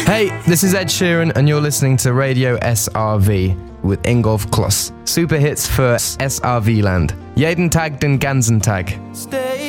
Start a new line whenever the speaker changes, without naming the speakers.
Hey, this is Ed Sheeran and you're listening to Radio SRV with Ingolf Kloss. Super hits für SRV Land. Jeden Tag den ganzen Tag.
Stay